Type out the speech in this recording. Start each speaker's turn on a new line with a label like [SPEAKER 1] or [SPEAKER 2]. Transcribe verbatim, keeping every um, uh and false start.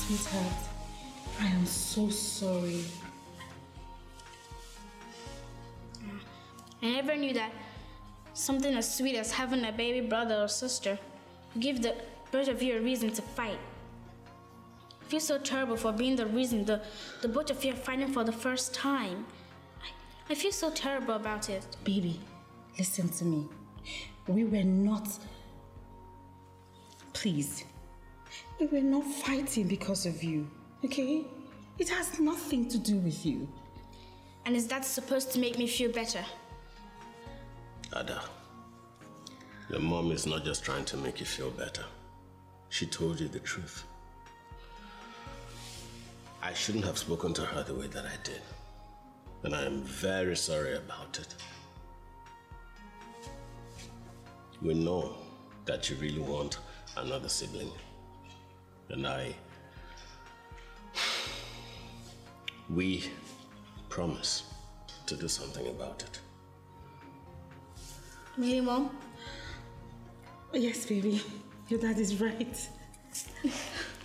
[SPEAKER 1] Sweetheart, I am so sorry.
[SPEAKER 2] I never knew that something as sweet as having a baby brother or sister would give the both of you a reason to fight. I feel so terrible for being the reason the, the both of you are fighting for the first time. I, I feel so terrible about it.
[SPEAKER 1] Baby, listen to me. We were not... Please. We were not fighting because of you, okay? It has nothing to do with you.
[SPEAKER 2] And is that supposed to make me feel better?
[SPEAKER 3] Ada, your mom is not just trying to make you feel better. She told you the truth. I shouldn't have spoken to her the way that I did. And I am very sorry about it. We know that you really want another sibling. And I... We promise to do something about it.
[SPEAKER 2] Really, Mom?
[SPEAKER 1] Yes, baby. Your dad is right.